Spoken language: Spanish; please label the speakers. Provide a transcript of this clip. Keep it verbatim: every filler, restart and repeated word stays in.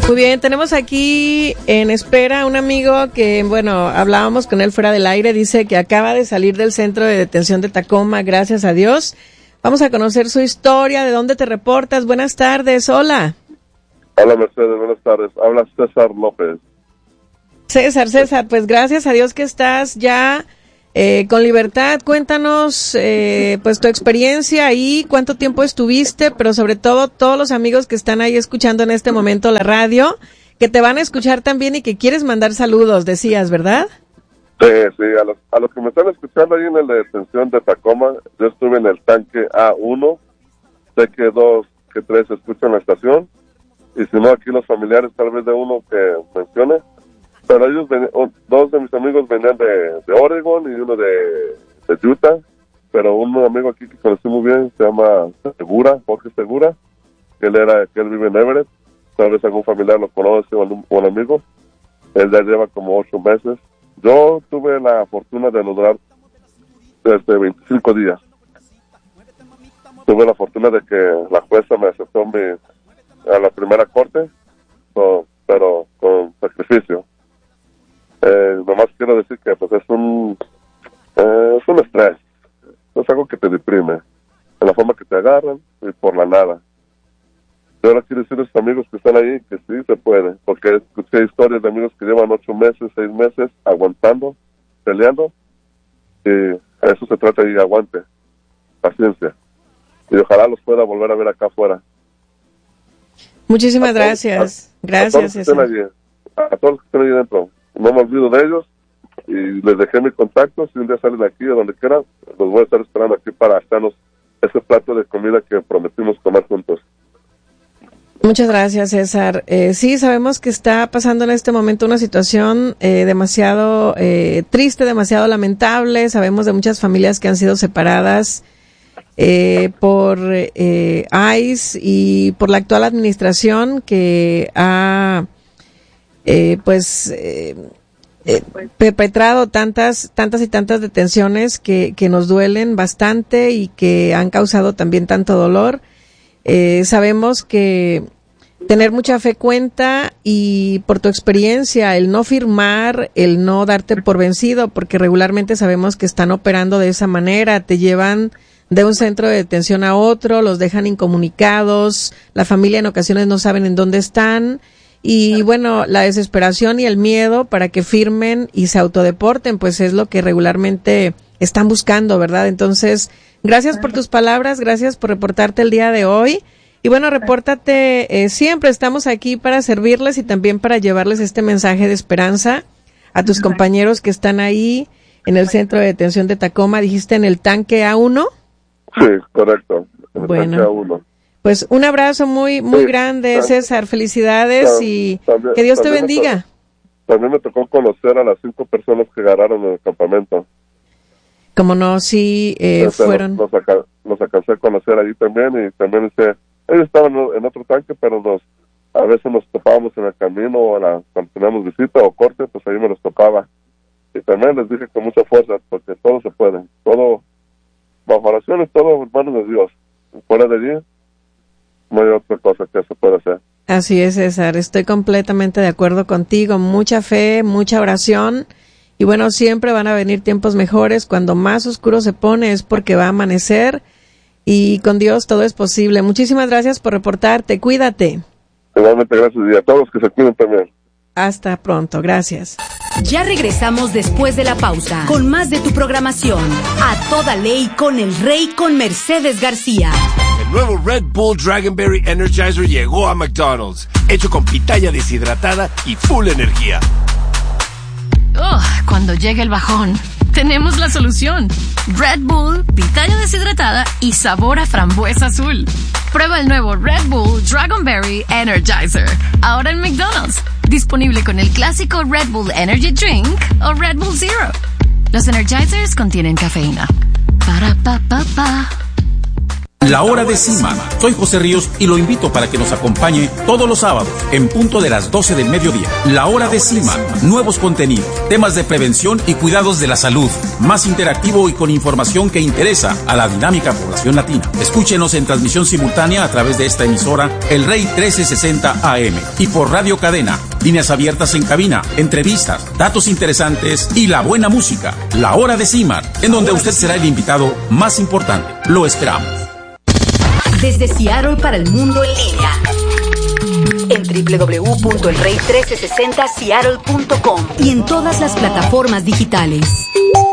Speaker 1: Muy bien, tenemos aquí en espera a un amigo que, bueno, hablábamos con él fuera del aire, dice que acaba de salir del centro de detención de Tacoma, gracias a Dios. Vamos a conocer su historia, de dónde te reportas. Buenas tardes, hola.
Speaker 2: Hola Mercedes, buenas tardes. Habla César López.
Speaker 1: César, César, pues gracias a Dios que estás ya eh, con libertad. Cuéntanos eh, pues tu experiencia ahí, cuánto tiempo estuviste, pero sobre todo todos los amigos que están ahí escuchando en este momento la radio, que te van a escuchar también y que quieres mandar saludos, decías, ¿verdad?
Speaker 2: Sí, sí, a los, a los que me están escuchando ahí en la detención de Tacoma, yo estuve en el tanque A uno, sé que dos, que tres escuchan la estación, y si no aquí los familiares tal vez de uno que mencione, pero ellos, ven, dos de mis amigos venían de, de Oregon y uno de, de Utah, pero un amigo aquí que conocí muy bien se llama Segura, Jorge Segura, que él era, que él vive en Everett, tal vez algún familiar lo conoce o un, un amigo, él ya lleva como ocho meses. Yo tuve la fortuna de lograr desde veinticinco días. Tuve la fortuna de que la jueza me aceptó mi, a la primera corte, so, pero con sacrificio. Eh, nomás quiero decir que pues es un eh, es un estrés, es algo que te deprime, en la forma que te agarran y por la nada. Yo ahora quiero decir a los amigos que están ahí que sí se puede, porque escuché historias de amigos que llevan ocho meses, seis meses aguantando, peleando, y eso se trata de aguante, paciencia, y ojalá los pueda volver a ver acá afuera.
Speaker 1: Muchísimas a gracias, a, gracias.
Speaker 2: A todos, allí, a todos los que estén ahí dentro, no me olvido de ellos, y les dejé mi contacto, si un día salen de aquí o donde quieran, los voy a estar esperando aquí para hacernos ese plato de comida que prometimos comer juntos.
Speaker 1: Muchas gracias, César. Eh, sí, sabemos que está pasando en este momento una situación eh, demasiado eh, triste, demasiado lamentable. Sabemos de muchas familias que han sido separadas eh, por eh, ICE y por la actual administración que ha eh, pues eh, eh, perpetrado tantas, tantas y tantas detenciones que, que nos duelen bastante y que han causado también tanto dolor. Eh, sabemos que tener mucha fe cuenta, y por tu experiencia, el no firmar, el no darte por vencido, porque regularmente sabemos que están operando de esa manera, te llevan de un centro de detención a otro, los dejan incomunicados, la familia en ocasiones no saben en dónde están, y bueno, la desesperación y el miedo para que firmen y se autodeporten, pues es lo que regularmente están buscando, ¿verdad? Entonces, gracias por tus palabras, gracias por reportarte el día de hoy. Y bueno, repórtate, eh, siempre estamos aquí para servirles y también para llevarles este mensaje de esperanza a tus compañeros que están ahí en el centro de detención de Tacoma. ¿Dijiste en el tanque A uno?
Speaker 2: Sí, correcto, en el
Speaker 1: bueno,
Speaker 2: tanque A uno.
Speaker 1: Pues un abrazo muy muy
Speaker 2: sí,
Speaker 1: grande,
Speaker 2: también,
Speaker 1: César, felicidades
Speaker 2: también,
Speaker 1: y
Speaker 2: también,
Speaker 1: que Dios te
Speaker 2: también
Speaker 1: bendiga.
Speaker 2: Me también me tocó conocer a las cinco personas que agarraron en el campamento.
Speaker 1: Como no, sí, eh,
Speaker 2: este,
Speaker 1: fueron.
Speaker 2: Los, los, aca- los alcancé a conocer allí también, y también este, ellos estaban en otro tanque, pero nos a veces nos topábamos en el camino, o a la, cuando teníamos visita o corte, pues ahí me los topaba. Y también les dije con mucha fuerza, porque todo se puede, todo, bajo oraciones, todo en manos de Dios. Fuera de allí, no hay otra cosa que se pueda hacer.
Speaker 1: Así es, César, estoy completamente de acuerdo contigo, mucha fe, mucha oración, y bueno, siempre van a venir tiempos mejores. Cuando más oscuro se pone es porque va a amanecer, y con Dios todo es posible. Muchísimas gracias por reportarte, cuídate.
Speaker 2: Igualmente, gracias, y a todos los que se cuiden también.
Speaker 1: Hasta pronto, gracias.
Speaker 3: Ya regresamos después de la pausa con más de tu programación. A toda ley con el Rey, con Mercedes García.
Speaker 4: El nuevo Red Bull Dragonberry Energizer llegó a McDonald's, hecho con pitaya deshidratada y full energía.
Speaker 5: Oh, cuando llegue el bajón, tenemos la solución. Red Bull, pitaya deshidratada y sabor a frambuesa azul. Prueba el nuevo Red Bull Dragonberry Energizer, ahora en McDonald's. Disponible con el clásico Red Bull Energy Drink o Red Bull Zero. Los Energizers contienen cafeína. Para pa pa pa.
Speaker 6: La Hora de CIMAR. Soy José Ríos y lo invito para que nos acompañe todos los sábados en punto de las doce del mediodía. La Hora de CIMAR. Nuevos contenidos, temas de prevención y cuidados de la salud. Más interactivo y con información que interesa a la dinámica población latina. Escúchenos en transmisión simultánea a través de esta emisora, El Rey trece sesenta A M, y por Radio Cadena. Líneas abiertas en cabina, entrevistas, datos interesantes y la buena música. La Hora de CIMAR, en donde usted será el invitado más importante. Lo esperamos.
Speaker 3: Desde Seattle para el mundo en línea. En doble u doble u doble u punto el rey trece sesenta seattle punto com y en todas las plataformas digitales.